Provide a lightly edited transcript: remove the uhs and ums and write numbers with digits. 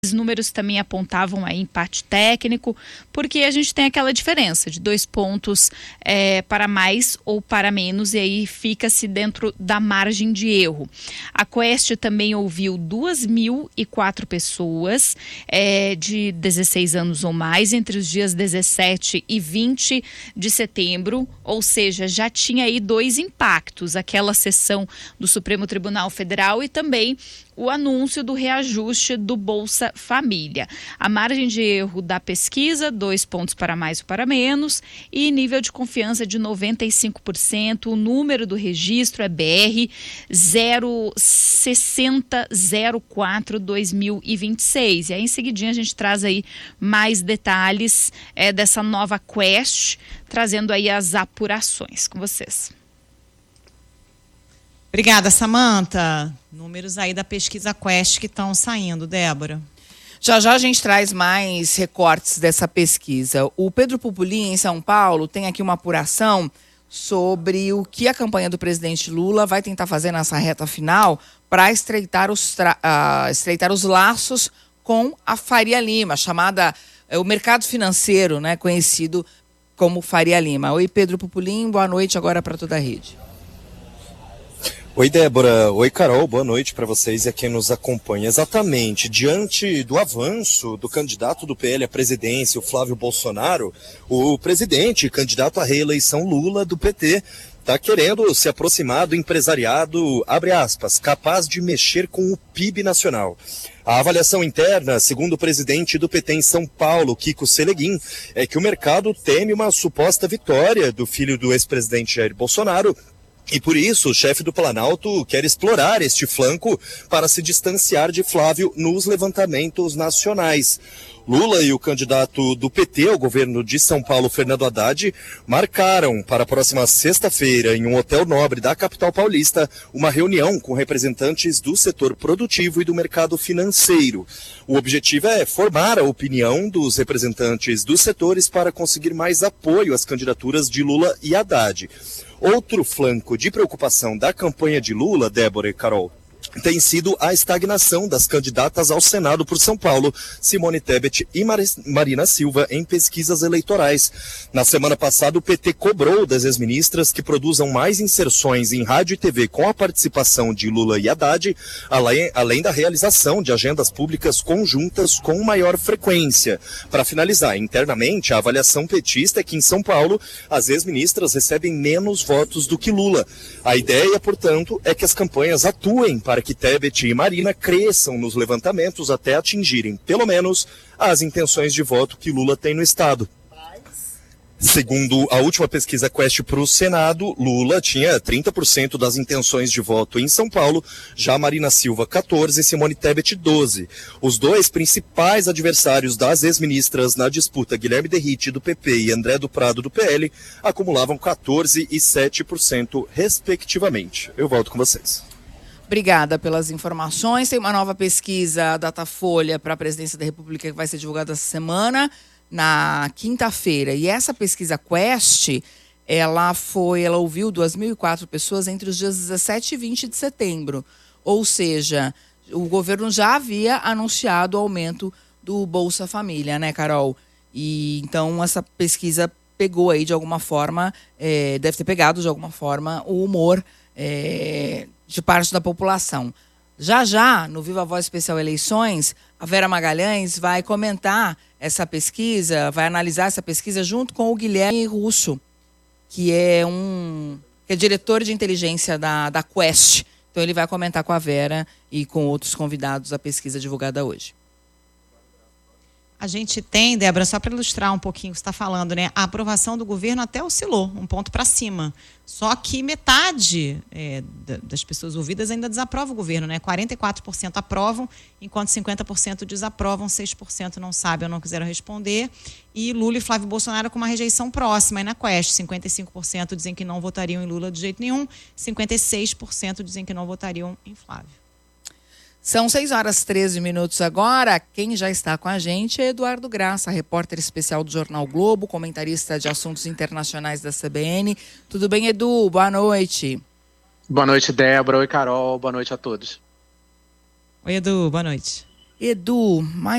Os números também apontavam aí empate técnico, porque a gente tem aquela diferença de 2 pontos para mais ou para menos, e aí fica-se dentro da margem de erro. A Quest também ouviu 2.004 pessoas de 16 anos ou mais entre os dias 17 e 20 de setembro, ou seja, já tinha aí 2 impactos, aquela sessão do Supremo Tribunal Federal e também o anúncio do reajuste do Bolsa Família. A margem de erro da pesquisa, 2 pontos para mais ou para menos, e nível de confiança de 95%. O número do registro é BR 06004-2026. E aí em seguidinha a gente traz aí mais detalhes dessa nova Quest, trazendo aí as apurações com vocês. Obrigada, Samantha. Números aí da pesquisa Quest que estão saindo, Débora. Já já a gente traz mais recortes dessa pesquisa. O Pedro Pupuli, em São Paulo, tem aqui uma apuração sobre o que a campanha do presidente Lula vai tentar fazer nessa reta final para estreitar os laços com a Faria Lima, chamada o mercado financeiro, né, conhecido como Faria Lima. Oi, Pedro Pupulim, boa noite agora para toda a rede. Oi, Débora. Oi, Carol. Boa noite para vocês e a quem nos acompanha. Exatamente, diante do avanço do candidato do PL à presidência, o Flávio Bolsonaro, o presidente, candidato à reeleição Lula do PT, está querendo se aproximar do empresariado, abre aspas, capaz de mexer com o PIB nacional. A avaliação interna, segundo o presidente do PT em São Paulo, Kiko Seleguin, é que o mercado teme uma suposta vitória do filho do ex-presidente Jair Bolsonaro. E por isso o chefe do Planalto quer explorar este flanco para se distanciar de Flávio nos levantamentos nacionais. Lula e o candidato do PT ao governo de São Paulo, Fernando Haddad, marcaram para a próxima sexta-feira, em um hotel nobre da capital paulista, uma reunião com representantes do setor produtivo e do mercado financeiro. O objetivo é formar a opinião dos representantes dos setores para conseguir mais apoio às candidaturas de Lula e Haddad. Outro flanco de preocupação da campanha de Lula, Débora e Carol, tem sido a estagnação das candidatas ao Senado por São Paulo, Simone Tebet e Marina Silva, em pesquisas eleitorais. Na semana passada, o PT cobrou das ex-ministras que produzam mais inserções em rádio e TV com a participação de Lula e Haddad, além da realização de agendas públicas conjuntas com maior frequência. Para finalizar, internamente, a avaliação petista é que em São Paulo, as ex-ministras recebem menos votos do que Lula. A ideia, portanto, é que as campanhas atuem para que Tebet e Marina cresçam nos levantamentos até atingirem, pelo menos, as intenções de voto que Lula tem no estado. Segundo a última pesquisa Quest para o Senado, Lula tinha 30% das intenções de voto em São Paulo, já Marina Silva 14% e Simone Tebet 12%. Os dois principais adversários das ex-ministras na disputa, Guilherme Derrite do PP e André do Prado do PL, acumulavam 14% e 7%, respectivamente. Eu volto com vocês. Obrigada pelas informações. Tem uma nova pesquisa Datafolha para a presidência da República que vai ser divulgada essa semana, na quinta-feira. E essa pesquisa Quest, ela ouviu 2.004 pessoas entre os dias 17 e 20 de setembro. Ou seja, o governo já havia anunciado o aumento do Bolsa Família, né, Carol? E então essa pesquisa pegou aí de alguma forma, deve ter pegado de alguma forma o humor de parte da população. Já, no Viva Voz Especial Eleições, a Vera Magalhães vai comentar essa pesquisa, vai analisar essa pesquisa junto com o Guilherme Russo, que é diretor de inteligência da Quest. Então ele vai comentar com a Vera e com outros convidados a pesquisa divulgada hoje. A gente tem, Débora, só para ilustrar um pouquinho o que você está falando, né? A aprovação do governo até oscilou, um ponto para cima. Só que metade das pessoas ouvidas ainda desaprova o governo, né? 44% aprovam, enquanto 50% desaprovam, 6% não sabem ou não quiseram responder. E Lula e Flávio Bolsonaro com uma rejeição próxima aí na Quest. 55% dizem que não votariam em Lula de jeito nenhum, 56% dizem que não votariam em Flávio. São 6h13 agora. Quem já está com a gente é Eduardo Graça, repórter especial do Jornal Globo, comentarista de assuntos internacionais da CBN. Tudo bem, Edu? Boa noite. Boa noite, Débora. Oi, Carol. Boa noite a todos. Oi, Edu. Boa noite. Edu, mais